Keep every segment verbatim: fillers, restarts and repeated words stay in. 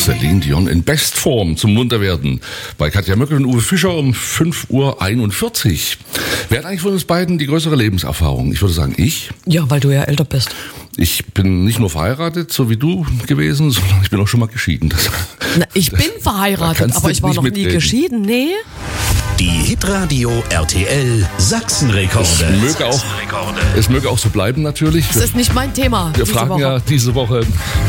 Celine Dion in Bestform zum Munterwerden. Bei Katja Möckel und Uwe Fischer um fünf Uhr einundvierzig. Wer hat eigentlich von uns beiden die größere Lebenserfahrung? Ich würde sagen, ich. Ja, weil du ja älter bist. Ich bin nicht nur verheiratet, so wie du gewesen, sondern ich bin auch schon mal geschieden. Das, Na, ich bin verheiratet, aber ich war noch nie geschieden, nee. Die Hitradio R T L Sachsenrekorde. Es möge auch, es möge auch so bleiben natürlich. Das ist nicht mein Thema. Wir fragen Woche. ja diese Woche,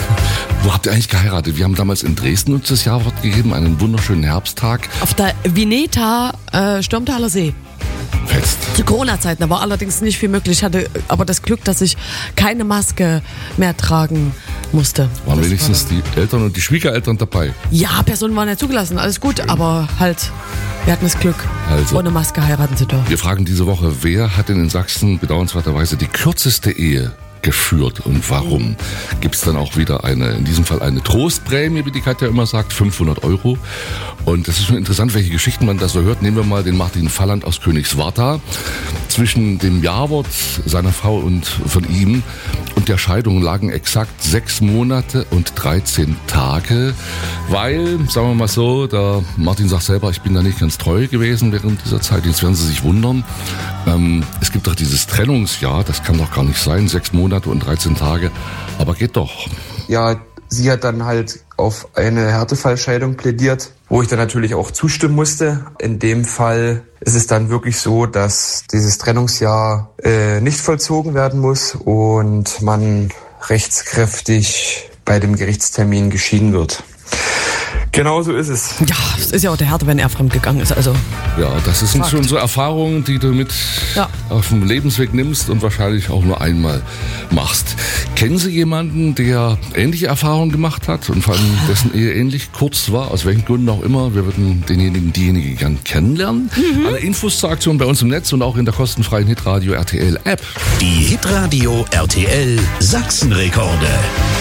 wo habt ihr eigentlich geheiratet? Wir haben damals in Dresden uns das Jawort gegeben, einen wunderschönen Herbsttag. Auf der Vineta äh, Sturmtaler See. Fest. Zu Corona-Zeiten, da war allerdings nicht viel möglich. Ich hatte aber das Glück, dass ich keine Maske mehr tragen musste. Waren das wenigstens war die Eltern und die Schwiegereltern dabei? Ja, Personen waren ja zugelassen, alles gut, Schön. Aber halt, wir hatten das Glück, also, ohne Maske heiraten zu dürfen. Wir fragen diese Woche, wer hat denn in Sachsen bedauernswerterweise die kürzeste Ehe geführt und warum? Gibt es dann auch wieder eine, in diesem Fall eine Trostprämie, wie die Katja immer sagt, fünfhundert Euro. Und das ist schon interessant, welche Geschichten man da so hört. Nehmen wir mal den Martin Falland aus Königswartha. Zwischen dem Jawort seiner Frau und von ihm und der Scheidung lagen exakt sechs Monate und dreizehn Tage, weil, sagen wir mal so, der Martin sagt selber, ich bin da nicht ganz treu gewesen während dieser Zeit. Jetzt werden Sie sich wundern. Ähm, es gibt doch dieses Trennungsjahr, das kann doch gar nicht sein, sechs Monate und dreizehn Tage, aber geht doch. Ja, sie hat dann halt auf eine Härtefallscheidung plädiert, wo ich dann natürlich auch zustimmen musste. In dem Fall ist es dann wirklich so, dass dieses Trennungsjahr äh, nicht vollzogen werden muss und man rechtskräftig bei dem Gerichtstermin geschieden wird. Genau so ist es. Ja, es ist ja auch der Härte, wenn er fremdgegangen ist. Also ja, das sind Fakt. schon so Erfahrungen, die du mit ja. auf dem Lebensweg nimmst und wahrscheinlich auch nur einmal machst. Kennen Sie jemanden, der ähnliche Erfahrungen gemacht hat und vor allem dessen Ehe ähnlich kurz war, aus welchen Gründen auch immer? Wir würden denjenigen, diejenige gern kennenlernen. Mhm. Alle Infos zur Aktion bei uns im Netz und auch in der kostenfreien Hitradio R T L App. Die Hitradio R T L Sachsenrekorde.